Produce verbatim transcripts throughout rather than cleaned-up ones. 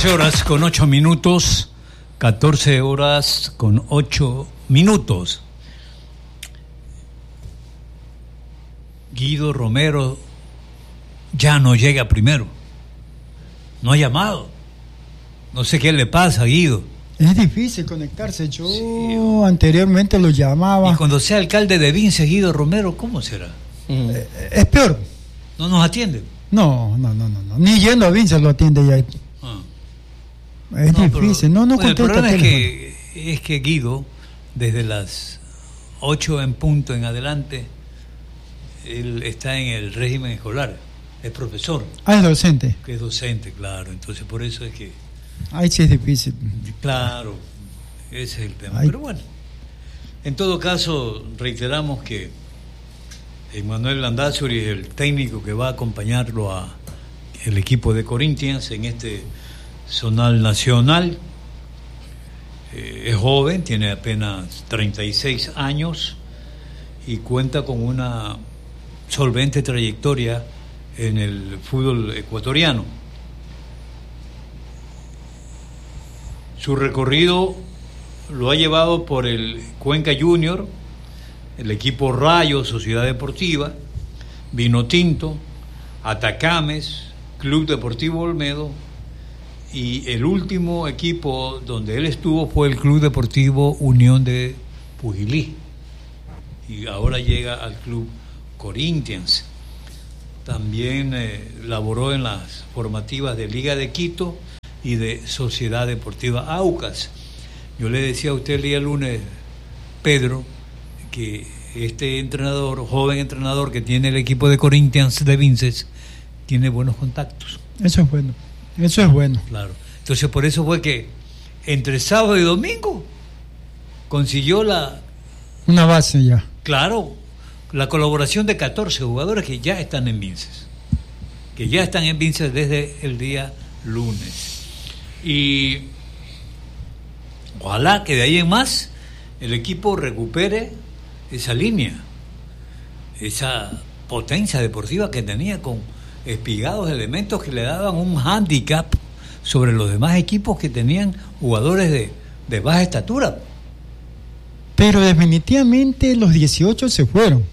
catorce horas con ocho minutos. catorce horas con ocho minutos. Guido Romero ya no llega primero. No ha llamado. No sé qué le pasa a Guido. Es difícil conectarse. Yo sí. anteriormente lo llamaba. Y cuando sea alcalde de Vince, Guido Romero, ¿cómo será? Mm. Eh, es peor. ¿No nos atiende? No, no, no, no, no. Ni yendo a Vince lo atiende ya. Ah. Es no, difícil. Pero, no, no bueno, contesta. El problema es que, es que Guido, desde las ocho en punto en adelante, él está en el régimen escolar. Es profesor. Ah, es docente. Que es docente, claro. Entonces, por eso es que... Ahí sí es difícil. Claro, ese es el tema. Ay. Pero bueno, en todo caso, reiteramos que Emmanuel Landázuri es el técnico que va a acompañarlo a el equipo de Corinthians en este zonal nacional. Eh, es joven, tiene apenas treinta y seis años y cuenta con una solvente trayectoria en el fútbol ecuatoriano. Su recorrido lo ha llevado por el Cuenca Junior, el equipo Rayo, Sociedad Deportiva, Vino Tinto, Atacames, Club Deportivo Olmedo, y el último equipo donde él estuvo fue el Club Deportivo Unión de Pujilí, y ahora llega al Club Corinthians. También eh, laboró en las formativas de Liga de Quito y de Sociedad Deportiva Aucas. Yo le decía a usted el día lunes, Pedro, que este entrenador, joven entrenador que tiene el equipo de Corinthians de Vinces, tiene buenos contactos. Eso es bueno, eso es bueno. Claro. Entonces por eso fue que entre sábado y domingo consiguió la... Una base ya. Claro, la colaboración de catorce jugadores que ya están en Vinces, que ya están en Vinces desde el día lunes. Y ojalá que de ahí en más el equipo recupere esa línea, esa potencia deportiva que tenía, con espigados elementos que le daban un hándicap sobre los demás equipos que tenían jugadores de, de baja estatura. Pero definitivamente los dieciocho se fueron.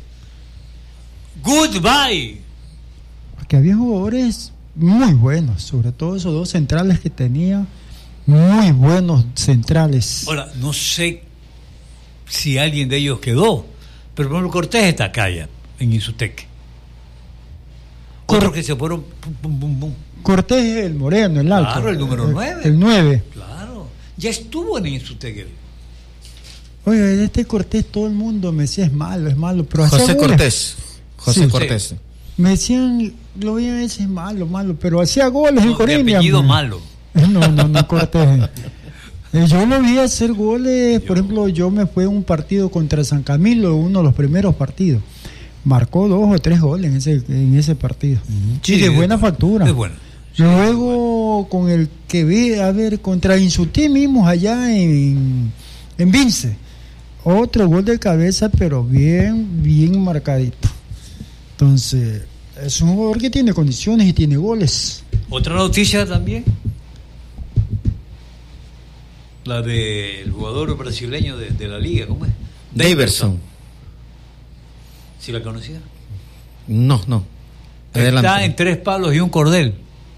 Goodbye. Porque había jugadores muy buenos, sobre todo esos dos centrales que tenía, muy buenos centrales. Ahora, no sé si alguien de ellos quedó, pero por ejemplo Cortés está acá ya, en Insuteque. Otros que se fueron, pum, pum, pum, pum. Cortés es el moreno, el alto. Claro, el número nueve. El nueve. Claro, ya estuvo en Insuteque. Oye, de este Cortés todo el mundo me decía es malo, es malo, pero José Cortés. José sí, Cortés. Sí. Me decían, lo veían a veces malo, malo, pero hacía goles no, en Corinthians. De apellido malo. No, no, no, Cortés. Yo lo vi hacer goles, por ejemplo, yo me fui a un partido contra San Camilo, uno de los primeros partidos. Marcó dos o tres goles en ese, en ese partido. Uh-huh. Sí, y de buena factura. Es bueno. Sí, luego bueno. Con el que vi, a ver, contra Insutí mismos allá en, en Vince. Otro gol de cabeza, pero bien, bien marcadito. Entonces, es un jugador que tiene condiciones y tiene goles. Otra noticia también, la del jugador brasileño de, de la liga, ¿cómo es? Daverson. ¿Sí la conocía? No, no. Adelante. Está en tres palos y un cordel.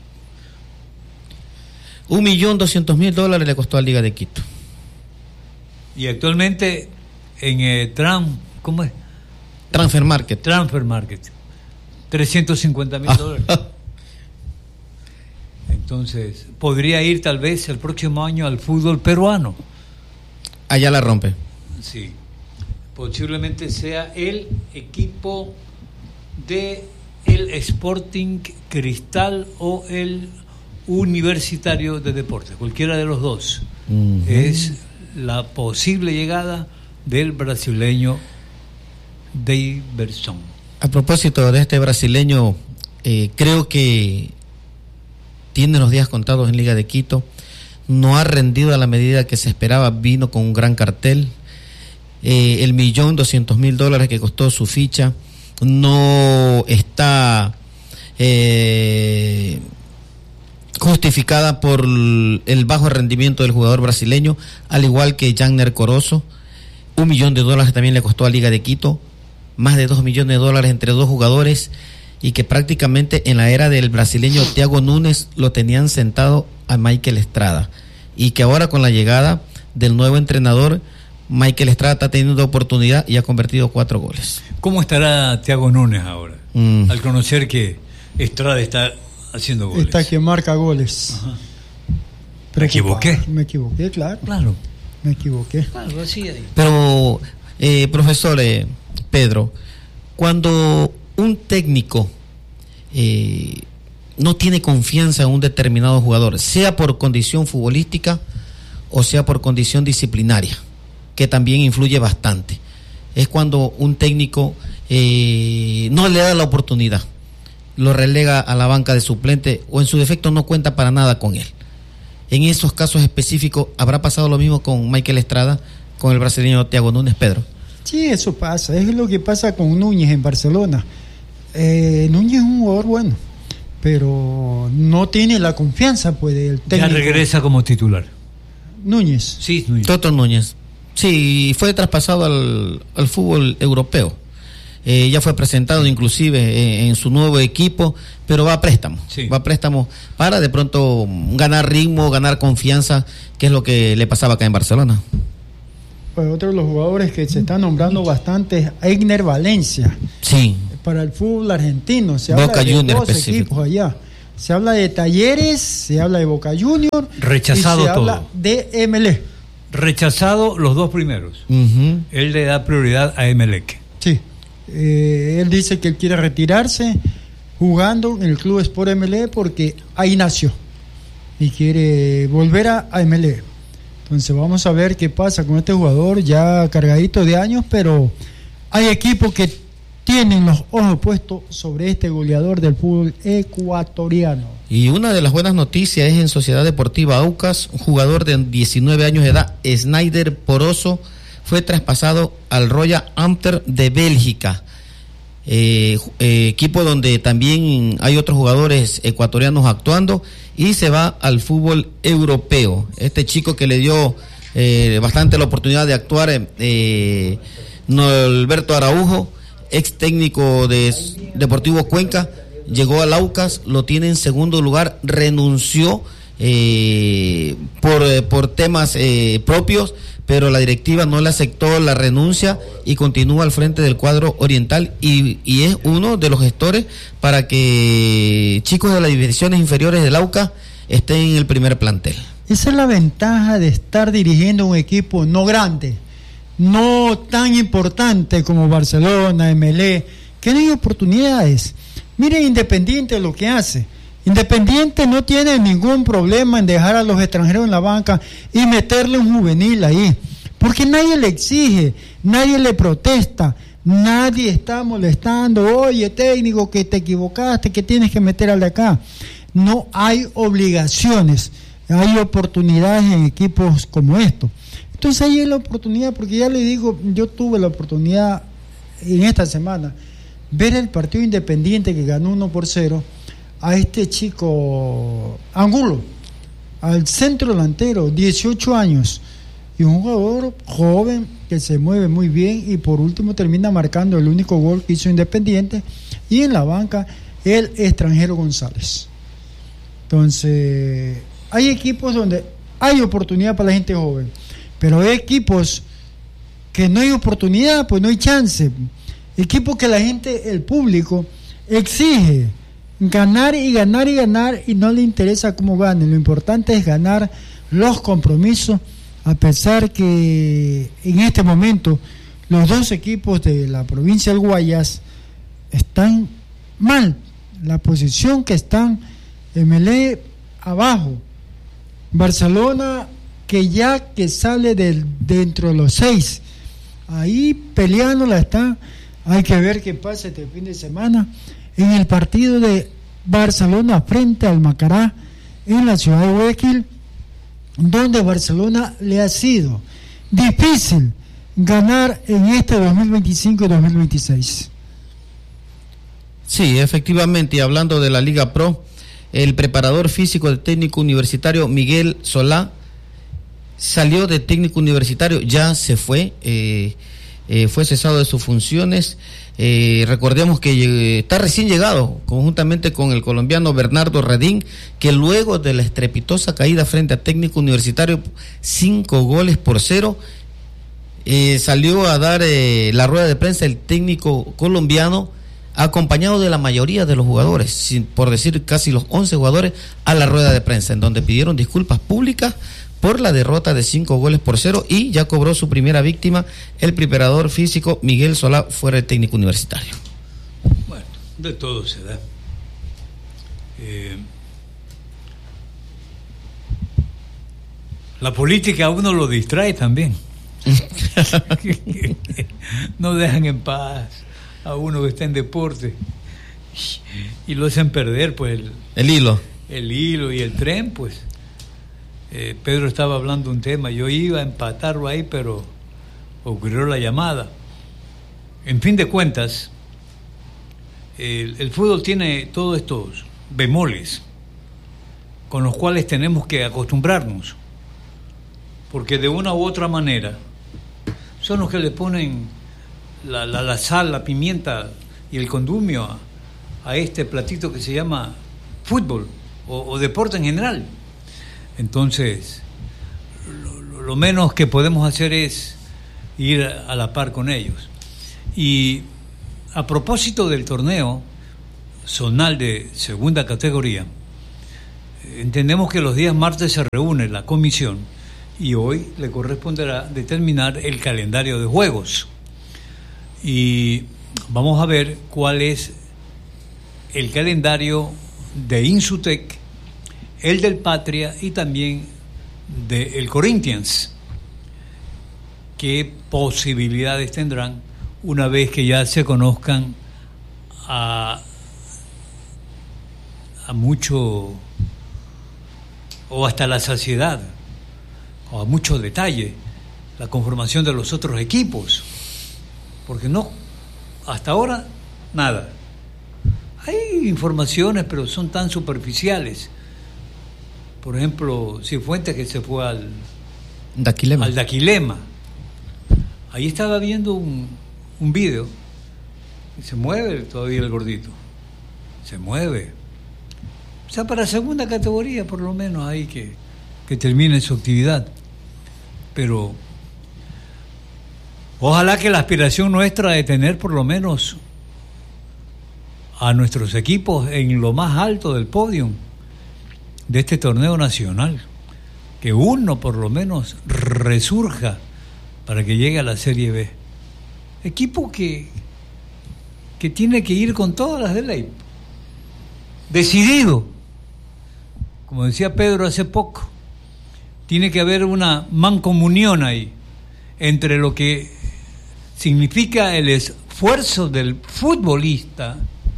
Un millón doscientos mil dólares le costó a Liga de Quito. Y actualmente en eh, Tram, ¿cómo es? Transfer Market. Transfer Market. trescientos cincuenta mil dólares. Entonces, podría ir tal vez el próximo año al fútbol peruano. Allá la rompe. Sí. Posiblemente sea el equipo de el Sporting Cristal o el Universitario de Deportes. Cualquiera de los dos. Uh-huh. Es la posible llegada del brasileño Daverson. A propósito de este brasileño, eh, creo que tiene los días contados en Liga de Quito. No ha rendido a la medida que se esperaba. Vino con un gran cartel. Eh, el millón doscientos mil dólares que costó su ficha no está eh, justificada por el bajo rendimiento del jugador brasileño, al igual que Janner Corozo. Un millón de dólares también le costó a Liga de Quito, más de dos millones de dólares entre dos jugadores, y que prácticamente en la era del brasileño Thiago Nunes lo tenían sentado a Michael Estrada, y que ahora con la llegada del nuevo entrenador, Michael Estrada está teniendo oportunidad y ha convertido cuatro goles. ¿Cómo estará Thiago Nunes ahora? Mm. Al conocer que Estrada está haciendo goles. Está que marca goles. Ajá. ¿Me equivoqué? Me equivoqué, claro. Claro. Me equivoqué. Claro, sí, ahí. Pero, eh, profesor eh, Pedro, cuando un técnico eh, no tiene confianza en un determinado jugador, sea por condición futbolística o sea por condición disciplinaria, que también influye bastante, es cuando un técnico eh, no le da la oportunidad, lo relega a la banca de suplente o en su defecto no cuenta para nada con él. En esos casos específicos, ¿habrá pasado lo mismo con Michael Estrada, con el brasileño Thiago Nunes, Pedro? Sí, eso pasa, es lo que pasa con Núñez en Barcelona. Eh, Núñez es un jugador bueno, pero no tiene la confianza pues del técnico. Ya regresa como titular. Núñez. Sí, Núñez. Toto Núñez. Sí, fue traspasado al, al fútbol europeo. Eh, ya fue presentado inclusive eh, en su nuevo equipo, pero va a préstamo, sí. va a préstamo para de pronto ganar ritmo, ganar confianza, que es lo que le pasaba acá en Barcelona. Pues otro de los jugadores que se está nombrando bastante es Eigner Valencia. Sí. Para el fútbol argentino se Boca habla de Junior dos equipos allá. Se habla de Talleres, se habla de Boca Junior, rechazado y se todo. habla de Emelec. Rechazado los dos primeros. Uh-huh. Él le da prioridad a Emelec. Sí. Eh, él dice que él quiere retirarse jugando en el Club Sport Emelec porque ahí nació y quiere volver a, a Emelec. Entonces vamos a ver qué pasa con este jugador ya cargadito de años, pero hay equipos que tienen los ojos puestos sobre este goleador del fútbol ecuatoriano. Y una de las buenas noticias es en Sociedad Deportiva Aucas, un jugador de diecinueve años de edad, Snyder Poroso, fue traspasado al Royal Antwerp de Bélgica, eh, eh, equipo donde también hay otros jugadores ecuatorianos actuando, y se va al fútbol europeo. Este chico que le dio eh, bastante la oportunidad de actuar, eh, Norberto Araujo, ex técnico de Deportivo Cuenca, llegó al Aucas, lo tiene en segundo lugar, renunció eh, por, eh, por temas eh, propios, pero la directiva no le aceptó la renuncia y continúa al frente del cuadro oriental, y, y es uno de los gestores para que chicos de las divisiones inferiores del Aucas estén en el primer plantel. Esa es la ventaja de estar dirigiendo un equipo no grande, no tan importante como Barcelona, Emelec, que no hay oportunidades. Miren Independiente lo que hace. Independiente no tiene ningún problema en dejar a los extranjeros en la banca y meterle un juvenil ahí, porque nadie le exige, nadie le protesta, nadie está molestando, oye técnico que te equivocaste, que tienes que meter al de acá. No hay obligaciones, hay oportunidades en equipos como estos. Entonces ahí es la oportunidad, porque ya le digo, yo tuve la oportunidad en esta semana ver el partido Independiente que ganó uno por cero a este chico Angulo, al centro delantero, dieciocho años, y un jugador joven que se mueve muy bien, y por último termina marcando el único gol que hizo Independiente, y en la banca el extranjero González. Entonces hay equipos donde hay oportunidad para la gente joven, pero hay equipos que no hay oportunidad, pues no hay chance. Equipos que la gente, el público, exige ganar y ganar y ganar, y no le interesa cómo ganen. Lo importante es ganar los compromisos, a pesar que en este momento los dos equipos de la provincia del Guayas están mal. La posición que están, Emelec abajo, Barcelona que ya que sale del, dentro de los seis, ahí peleando la está. Hay que ver qué pasa este fin de semana en el partido de Barcelona frente al Macará en la ciudad de Guayaquil, donde Barcelona le ha sido difícil ganar en este dos mil veinticinco y dos mil veintiséis. Sí, efectivamente, y hablando de la Liga Pro, el preparador físico del técnico universitario Miguel Solá salió de técnico universitario, ya se fue, eh, eh, fue cesado de sus funciones. Eh, recordemos que eh, está recién llegado, conjuntamente con el colombiano Bernardo Redín, que luego de la estrepitosa caída frente a técnico universitario, cinco goles por cero, eh, salió a dar eh, la rueda de prensa el técnico colombiano, acompañado de la mayoría de los jugadores, sin, por decir casi los once jugadores, a la rueda de prensa, en donde pidieron disculpas públicas por la derrota de cinco goles por cero, y ya cobró su primera víctima, el preparador físico Miguel Solá, fuera el técnico universitario. Bueno, de todo se da. Eh, la política a uno lo distrae también. No dejan en paz a uno que está en deporte y lo hacen perder, pues el, el hilo. El hilo y el tren, pues. Eh, Pedro estaba hablando un tema, yo iba a empatarlo ahí, pero ocurrió la llamada. En fin de cuentas, el, el fútbol tiene todos estos bemoles con los cuales tenemos que acostumbrarnos, porque de una u otra manera son los que le ponen la, la, la sal, la pimienta y el condumio a, a este platito que se llama fútbol o, o deporte en general. Entonces, lo, lo menos que podemos hacer es ir a la par con ellos. Y a propósito del torneo zonal de segunda categoría, entendemos que los días martes se reúne la comisión y hoy le corresponderá determinar el calendario de juegos. Y vamos a ver cuál es el calendario de Insutec, el del Patria y también del Corinthians. ¿Qué posibilidades tendrán una vez que ya se conozcan a, a mucho o hasta la saciedad o a mucho detalle la conformación de los otros equipos? Porque no, hasta ahora nada. Hay informaciones, pero son tan superficiales. Por ejemplo, Cifuentes, que se fue al Daquilema. al Daquilema. Ahí estaba viendo un, un video y se mueve todavía el gordito. Se mueve. O sea, para segunda categoría, por lo menos, ahí que, que termine su actividad. Pero ojalá que la aspiración nuestra de tener por lo menos a nuestros equipos en lo más alto del podio de este torneo nacional, que uno por lo menos resurja para que llegue a la Serie B. Equipo que, que tiene que ir con todas las de ley, decidido, como decía Pedro hace poco. Tiene que haber una mancomunión ahí entre lo que significa el esfuerzo del futbolista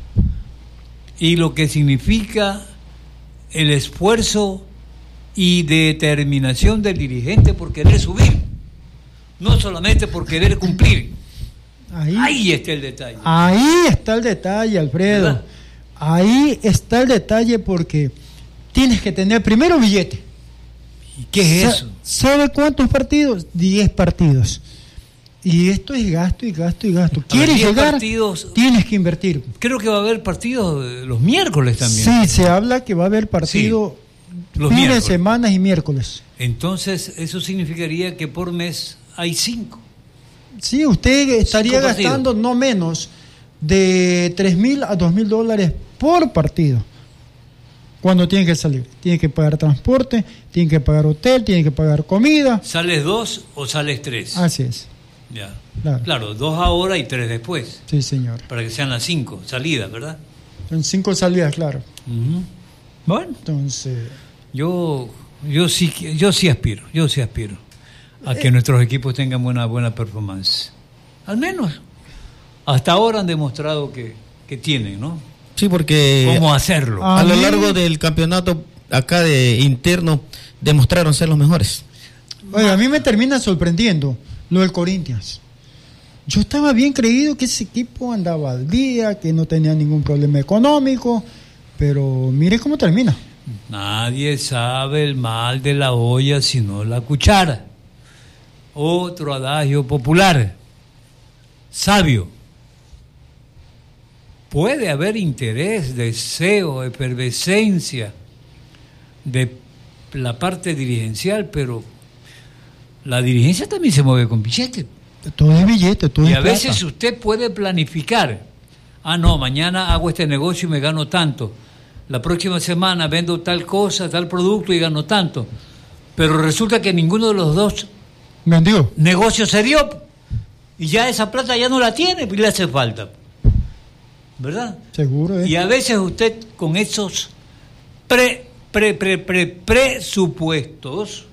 y lo que significa el esfuerzo y determinación del dirigente por querer subir, no solamente por querer cumplir. Ahí, ahí está el detalle. Ahí está el detalle, Alfredo. ¿Verdad? Ahí está el detalle, porque tienes que tener primero billete. ¿Y qué es eso? ¿Sabe cuántos partidos? diez partidos. Y esto es gasto y gasto y gasto. ¿Quieres llegar? Partidos, tienes que invertir. Creo que va a haber partidos los miércoles también. Sí, se habla que va a haber partido sí, los fines de semana y miércoles. Entonces, eso significaría que por mes hay cinco. Sí, usted estaría gastando no menos de tres mil a dos mil dólares por partido. Cuando tiene que salir, tiene que pagar transporte, tiene que pagar hotel, tiene que pagar comida. ¿Sales dos o sales tres? Así es. Ya. Claro. claro, dos ahora y tres después. Sí, señor. Para que sean las cinco salidas, ¿verdad? Son cinco salidas, claro. Uh-huh. Bueno, entonces yo yo sí yo sí aspiro, yo sí aspiro a que eh, nuestros equipos tengan buena buena performance. Al menos hasta ahora han demostrado que, que tienen, ¿no? Sí, porque cómo hacerlo. A, a lo largo del campeonato acá de interno demostraron ser los mejores. Oye, a mí me termina sorprendiendo lo del Corinthians. Yo estaba bien creído que ese equipo andaba al día, que no tenía ningún problema económico, pero mire cómo termina. Nadie sabe el mal de la olla sino la cuchara. Otro adagio popular, sabio. Puede haber interés, deseo, efervescencia de la parte dirigencial, pero la dirigencia también se mueve con billetes. Todo es billete, todo Y es a plata. veces usted puede planificar. Ah, no, mañana hago este negocio y me gano tanto. La próxima semana vendo tal cosa, tal producto y gano tanto. Pero resulta que ninguno de los dos Vendió. negocios se dio. Y ya esa plata ya no la tiene y le hace falta. ¿Verdad? Seguro, ¿eh? Y a veces usted con esos pre, pre, pre, pre, presupuestos,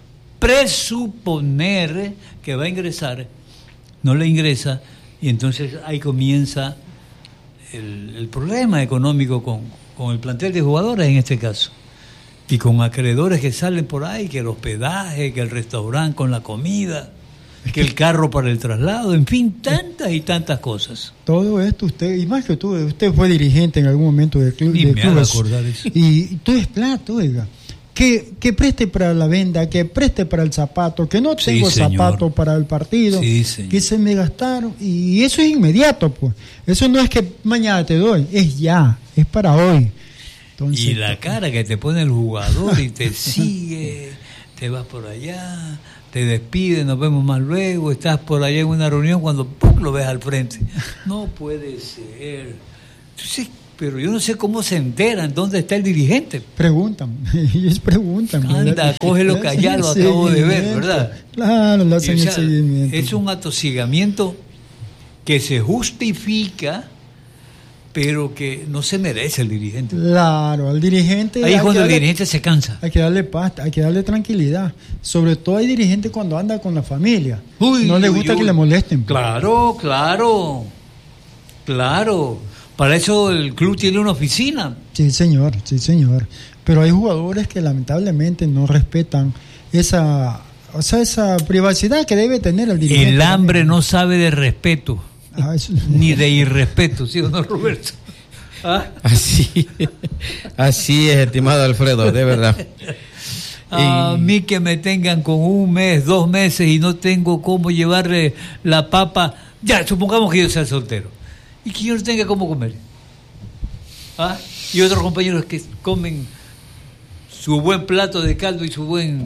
presuponer que va a ingresar, no le ingresa, y entonces ahí comienza el, el problema económico con, con el plantel de jugadores en este caso. Y con acreedores que salen por ahí, que el hospedaje, que el restaurante con la comida, que el carro para el traslado, en fin, tantas y tantas cosas. Todo esto usted, y más que tú, usted fue dirigente en algún momento del club. Ni de me haga clubes, acordar eso. Y, y todo es plata, oiga. Que, que preste para la venda, que preste para el zapato, que no tengo Sí, señor. zapato para el partido, Sí, señor. que se me gastaron. Y eso es inmediato, pues. Eso no es que mañana te doy, es ya, es para hoy. Entonces, Y la cara que te pone el jugador y te sigue, te vas por allá, te despide, nos vemos más luego, estás por allá en una reunión cuando ¡pum! Lo ves al frente. No puede ser. Entonces, pero yo no sé cómo se enteran dónde está el dirigente. preguntan, ellos preguntan. Anda, ¿verdad? cógelo que allá lo Hacen acabo de ver, seguimiento. ¿verdad? Claro, le Y, hacen o sea, el seguimiento. es un atosigamiento que se justifica, pero que no se merece el dirigente. Claro, al dirigente. Ahí es hay cuando que el darle- dirigente se cansa. Hay que darle paz, hay que darle tranquilidad. Sobre todo hay dirigentes cuando anda con la familia. Uy, no le uy, gusta uy. que le molesten. pues. Claro, claro, claro. Para eso el club tiene una oficina. Sí, señor, sí, señor. Pero hay jugadores que lamentablemente no respetan esa, o sea, esa privacidad que debe tener el dirigente. El hambre también. no sabe de respeto, Ah, eso- ni de irrespeto, ¿sí o no, Roberto? ¿Ah? Así, así es, estimado Alfredo, de verdad. A Y- mí que me tengan con un mes, dos meses y no tengo cómo llevarle la papa. Ya, supongamos que yo sea soltero y que yo no tenga cómo comer. ¿Ah? Y otros compañeros que comen su buen plato de caldo y su buen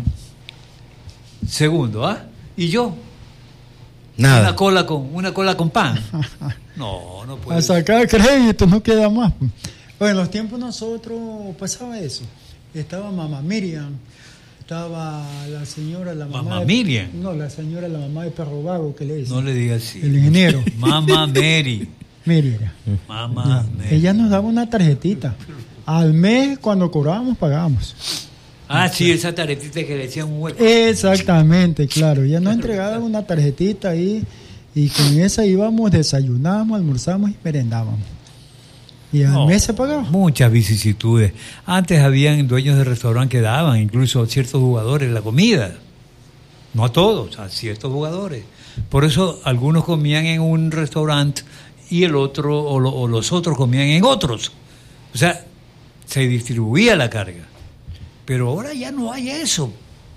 segundo. ¿Ah? Y yo, Nada. una cola con una cola con pan. No, no puede A ser. sacar crédito no queda más. pues. Bueno, en los tiempos nosotros pasaba eso. Estaba mamá Miriam, estaba la señora, la mamá. ¿Mamá de- Miriam? No, la señora, la mamá de Perro Vago que le dice. No le digas así. El ingeniero. Mamá Mary. Miriam. Mamá Mary. Ella nos daba una tarjetita. Al mes, cuando cobrábamos, pagábamos. Ah, sí, esa tarjetita que le decían un hueco. Exactamente, claro. Ella nos entregaba una tarjetita ahí y con esa íbamos, desayunábamos, almorzábamos y merendábamos. Y al No, mes se pagaba. muchas vicisitudes. Antes habían dueños de restaurante que daban incluso a ciertos jugadores la comida. No a todos, a ciertos jugadores. Por eso algunos comían en un restaurante y el otro o, lo- o los otros comían en otros. O sea, se distribuía la carga. Pero ahora ya no hay eso.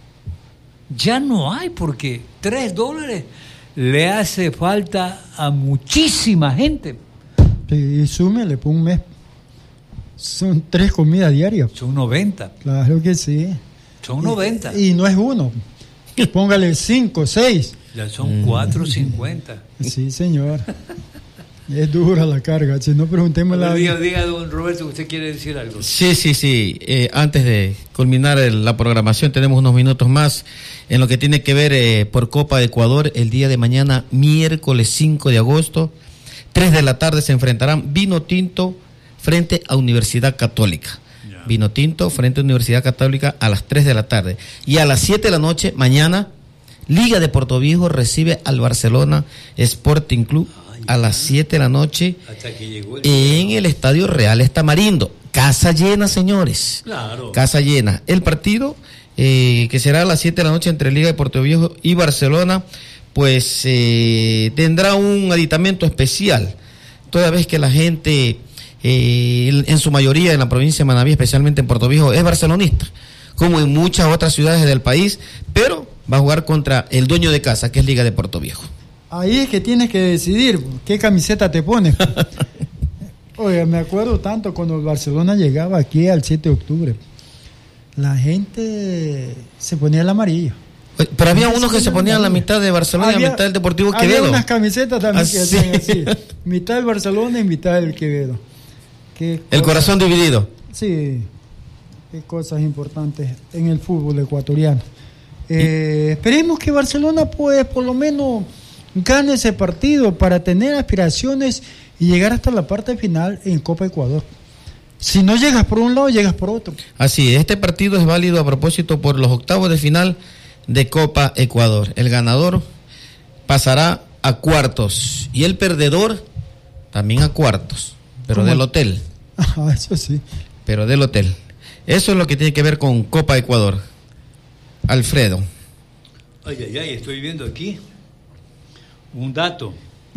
Ya no hay porque tres dólares le hace falta a muchísima gente. Y súmele por un mes. Son tres comidas diarias. Son noventa. Claro que sí. Son noventa. Y, y no es uno. Póngale cinco, seis. Ya son cuatro cincuenta. Sí, señor. Es dura la carga. Si no, preguntémosle a Diga, diga, don Roberto, que usted quiere decir algo. Sí, sí, sí. Eh, antes de culminar el- la programación, tenemos unos minutos más en lo que tiene que ver eh, por Copa de Ecuador. El día de mañana, miércoles cinco de agosto, tres de la tarde, se enfrentarán Vino Tinto frente a Universidad Católica. Ya. Vino Tinto frente a Universidad Católica a las tres de la tarde. Y a las siete de la noche, mañana, Liga de Puerto Viejo recibe al Barcelona Sporting Club a las siete de la noche Hasta que llegó el... en el Estadio Real Tamarindo. Casa llena, señores. Claro. Casa llena. El partido, eh, que será a las siete de la noche entre Liga de Puerto Viejo y Barcelona, pues eh, tendrá un aditamento especial, toda vez que la gente eh, en su mayoría en la provincia de Manabí, especialmente en Puerto Viejo, es barcelonista, como en muchas otras ciudades del país, pero va a jugar contra el dueño de casa, que es Liga de Puerto Viejo. Ahí es que tienes que decidir qué camiseta te pones. Oye, me acuerdo tanto cuando el Barcelona llegaba aquí al siete de octubre. La gente se ponía el amarillo. Pero había unos que se ponían la mitad de Barcelona había, y la mitad del Deportivo Quevedo. Había unas camisetas también así. que hacían así. Mitad del Barcelona y mitad del Quevedo. ¿Qué el corazón dividido. Sí, qué cosas importantes en el fútbol ecuatoriano. Eh, esperemos que Barcelona pues por lo menos gane ese partido para tener aspiraciones y llegar hasta la parte final en Copa Ecuador. Si no llegas por un lado, llegas por otro. Así es, este partido es válido a propósito por los octavos de final de Copa Ecuador. El ganador pasará a cuartos y el perdedor también a cuartos, pero del hotel. Ah, eso sí. Pero del hotel. Eso es lo que tiene que ver con Copa Ecuador. Alfredo. Ay, ay, ay, estoy viendo aquí un dato.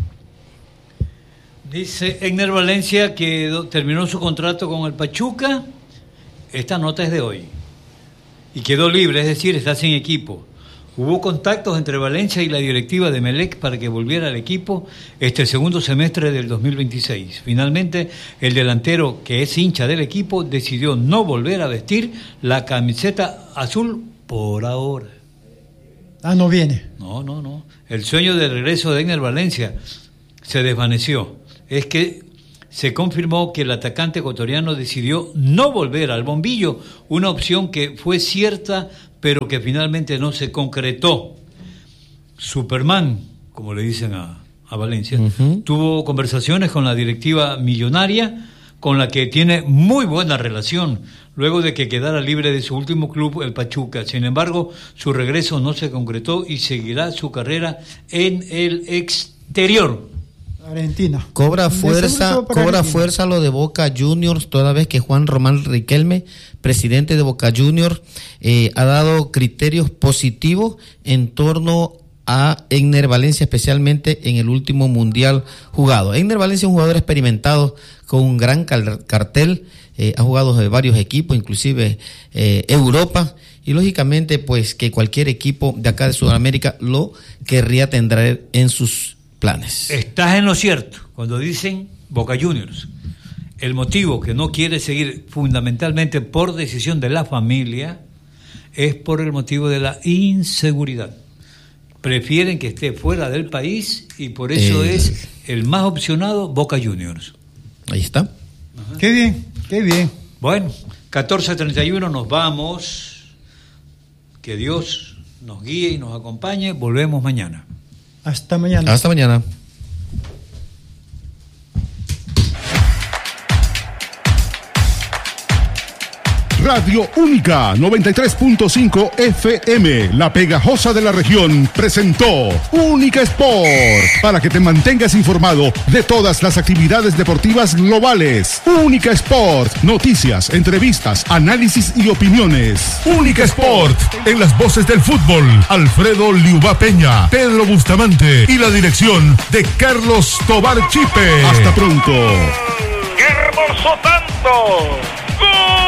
Dice Egner Valencia que terminó su contrato con el Pachuca. Esta nota es de hoy. Y quedó libre, es decir, está sin equipo. Hubo contactos entre Valencia y la directiva de Emelec para que volviera al equipo este segundo semestre del dos mil veintiséis. Finalmente, el delantero, que es hincha del equipo, decidió no volver a vestir la camiseta azul por ahora. Ah, no viene. No, no, no. El sueño de regreso de Egner Valencia se desvaneció. Es que se confirmó que el atacante ecuatoriano decidió no volver al bombillo, una opción que fue cierta, pero que finalmente no se concretó. Superman, como le dicen a, a Valencia, uh-huh. tuvo conversaciones con la directiva millonaria, con la que tiene muy buena relación, luego de que quedara libre de su último club, el Pachuca. Sin embargo, su regreso no se concretó y seguirá su carrera en el exterior. Argentina. Cobra fuerza, cobra Argentina. fuerza lo de Boca Juniors, toda vez que Juan Román Riquelme, presidente de Boca Juniors, eh, ha dado criterios positivos en torno a Egner Valencia, especialmente en el último mundial jugado. Egner Valencia es un jugador experimentado con un gran cal- cartel, eh, ha jugado de varios equipos, inclusive eh, Europa, y lógicamente pues que cualquier equipo de acá de Sudamérica lo querría tener en sus planes. Estás en lo cierto cuando dicen Boca Juniors. El motivo que no quiere seguir fundamentalmente por decisión de la familia es por el motivo de la inseguridad. Prefieren que esté fuera del país y por eso eh... es el más opcionado Boca Juniors. Ahí está. Ajá. Qué bien, qué bien. Bueno, catorce treinta y uno nos vamos. Que Dios nos guíe y nos acompañe. Volvemos mañana. Hasta mañana. Hasta mañana. Radio Única noventa y tres punto cinco F M, la pegajosa de la región, presentó Única Sport, para que te mantengas informado de todas las actividades deportivas globales. Única Sport, noticias, entrevistas, análisis y opiniones. Única Sport, en las voces del fútbol, Alfredo Liuba Peña, Pedro Bustamante y la dirección de Carlos Tobar Chipe. Hasta pronto. ¡Qué hermoso tanto! ¡Gol!